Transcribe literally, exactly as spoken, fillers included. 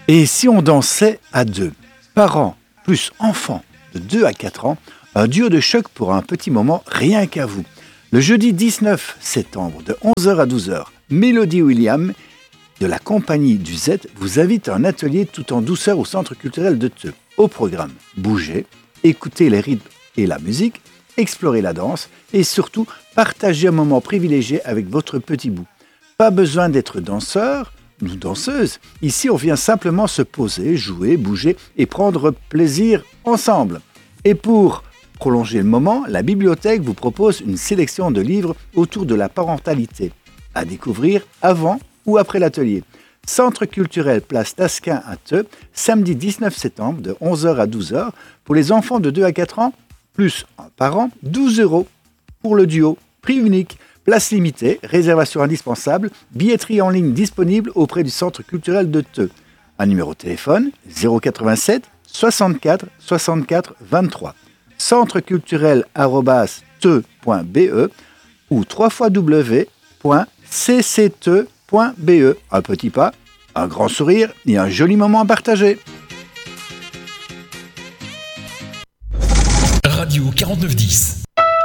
Et si on dansait à deux, parents plus enfants de deux à quatre ans, un duo de choc pour un petit moment rien qu'à vous. Le jeudi dix-neuf septembre de onze heures à douze heures, Mélodie William de la compagnie du Z vous invite à un atelier tout en douceur au Centre culturel de Theux. Au programme, bougez, écoutez les rythmes et la musique, explorez la danse et surtout partagez un moment privilégié avec votre petit bout. Pas besoin d'être danseur ou danseuse. Ici, on vient simplement se poser, jouer, bouger et prendre plaisir ensemble. Et pour prolonger le moment, la bibliothèque vous propose une sélection de livres autour de la parentalité à découvrir avant ou après l'atelier. Centre culturel Place Tasquin à Theux, samedi dix-neuf septembre de onze heures à douze heures. Pour les enfants de deux à quatre ans, plus un parent, douze euros. Pour le duo, prix unique, place limitée, réservation indispensable, billetterie en ligne disponible auprès du Centre culturel de Theux. Un numéro de téléphone zéro quatre-vingt-sept soixante-quatre soixante-quatre vingt-trois. centre culturel arobase theux point b e ou w w w point c c theux point b e. Un petit pas, un grand sourire et un joli moment à partager. Radio quarante-neuf dix.